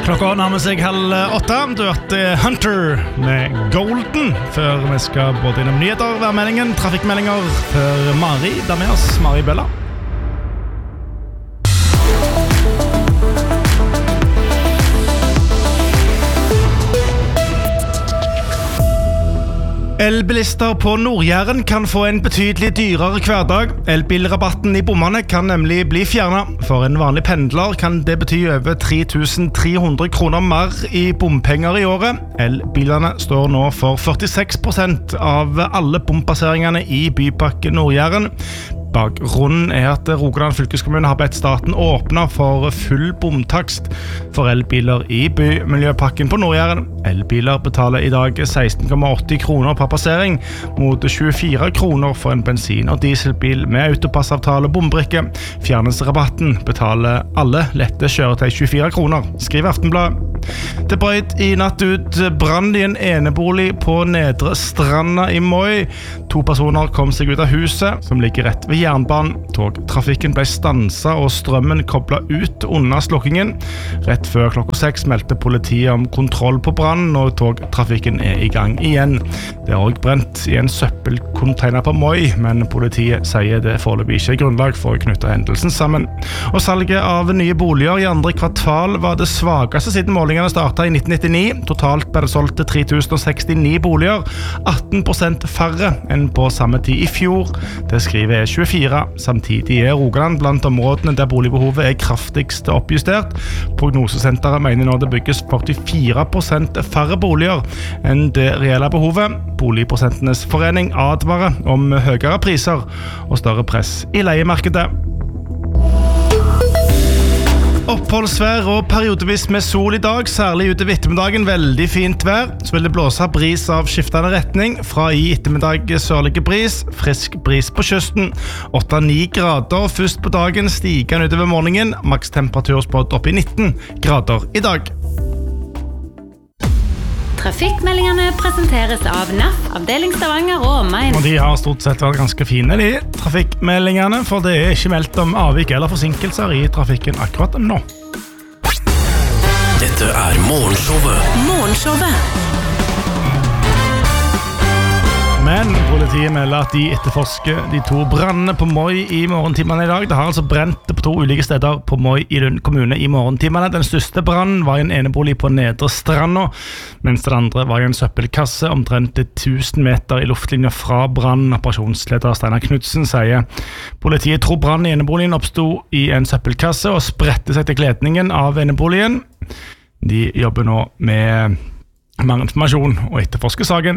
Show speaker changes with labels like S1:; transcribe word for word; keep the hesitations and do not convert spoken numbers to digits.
S1: Klokka nærmer seg halv åtte. Du hørte Hunter med Golden. Før vi skal både innom nyheter, værmeldingen, trafikkmeldinger. Før Mari, der med oss, Mari Bella. Elbilister på Nord-Jæren kan få en betydelig dyrere hverdag. Elbilrabatten i bommene kan nemlig bli fjernet. For en vanlig pendler kan det bety over tre tusen tre hundre kroner mer i bompenger i året. Elbilene står nå for førtiseks prosent av alle bompasseringene i Bypakke Nord-Jæren. Bakgrunnen er at Rogaland fylkeskommune har bedt staten åpne for full bomtakst for elbiler i bymiljøpakken på Nord-Jæren. Elbiler betaler i dag seksten komma åtti kroner per passering, mot tjuefire kroner for en bensin- og dieselbil med autopassavtale og bombrikke. Fjernes rabatten betaler alle lette kjøretøy tjuefire kroner, skriver Aftenblad. Det brøt i natt ut brann i en enebolig på Nedre Stranda i Moi. To personer kom seg ut av huset, som ligger rett ved jernbanen. Togtrafikken ble stanset og strømmen koblet ut under slokkingen. Rett før klokka seks meldte politiet om kontroll på brannen, og togtrafikken er i gang igjen. Det er også brent i en søppelcontainer på Moi, men politiet sier det foreløpig ikke er grunnlag for å knytte hendelsen sammen. Og salget av nye boliger i andre kvartal var det svakeste siden målingene startet i nitten nittini. Totalt ble det solgt til tre tusen sekstini boliger, atten prosent færre enn på samme tid i fjor. Det skriver E tjuefire. Samtidig er Rogaland blant områdene der boligbehovet er kraftigst oppjustert. Prognosesenteret mener nå det bygges førtifire prosent færre boliger enn det reelle behovet. Boligprosentenes forening advarer om høyere priser og større press i leiemarkedet. Oppholdsvær og periodevis med sol i dag, særlig ute ved ettermiddagen, veldig fint vær. Så vil det blåse bris av skiftende retning, fra i ettermiddag sørlige bris, frisk bris på kysten. åtte til ni grader først på dagen, stigende utover morgenen, maks temperatur spådd opp i nitten grader i dag.
S2: Trafikkmeldingene presenteres av N A F, avdeling Stavanger og omegn.
S1: Og de har stort sett vært ganske fine, de trafikkmeldingene, for det er ikke meldt om avvik eller forsinkelser i trafikken akkurat nå.
S3: Dette er Morgenshowet.
S2: Morgenshowet.
S1: Men politiet melder at de etterforsker de to brannene på Moi i morgentimene i dag. Det har altså brent på to ulike steder på Moi i Lund kommune i morgentimene. Den største brannen var i en enebolig på Nedre Stranda, mens den andre var i en søppelkasse omtrent tusen meter i luftlinja fra brannen. Operasjonsleder Steinar Knudsen sier politiet tror brannen i eneboligen oppstod i en søppelkasse og spredte seg til kledningen av eneboligen. De jobber nå med mer informasjon og etterforsker saken.